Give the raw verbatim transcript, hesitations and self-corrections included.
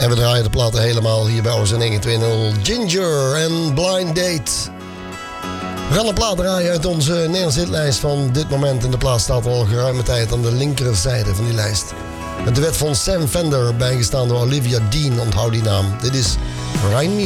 En we draaien de platen helemaal hier bij O Z N tweeëntwintig. Ginger en Blind Date. We gaan een plaat draaien uit onze Nederlandse hitlijst van dit moment. En de plaat staat al geruime tijd aan de linkerzijde van die lijst. Het duet van Sam Fender, bijgestaan door Olivia Dean, onthoud die naam. Dit is Ryan Me.